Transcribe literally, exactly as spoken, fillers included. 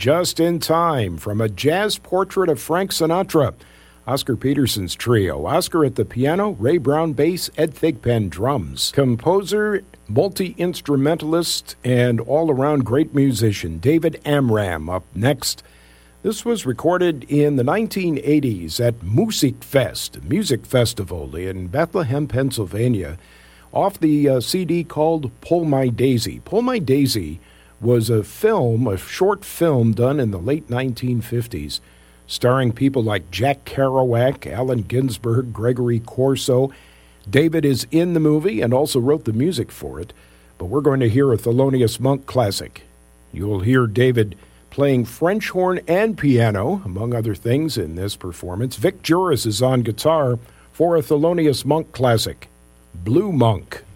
Just in Time from a jazz portrait of Frank Sinatra. Oscar Peterson's trio. Oscar at the piano, Ray Brown bass, Ed Thigpen drums. Composer, multi-instrumentalist, and all-around great musician, David Amram up next. This was recorded in the nineteen eighties at Musikfest, a music festival in Bethlehem, Pennsylvania, off the uh, C D called Pull My Daisy. Pull My Daisy was a film, a short film done in the late nineteen fifties, starring people like Jack Kerouac, Allen Ginsberg, Gregory Corso. David is in the movie and also wrote the music for it, but we're going to hear a Thelonious Monk classic. You'll hear David playing French horn and piano, among other things, in this performance. Vic Juris is on guitar for a Thelonious Monk classic, Blue Monk.